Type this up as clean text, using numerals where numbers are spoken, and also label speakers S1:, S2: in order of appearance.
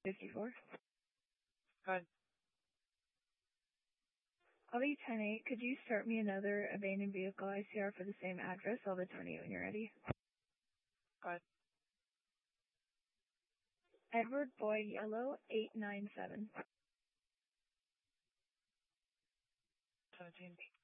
S1: 54.
S2: Go ahead.
S1: Audi 10-8, could you start me another abandoned vehicle ICR for the same address? I'll be 20 when you're ready.
S2: Go ahead.
S1: Edward Boyd Yellow 897.
S2: 17.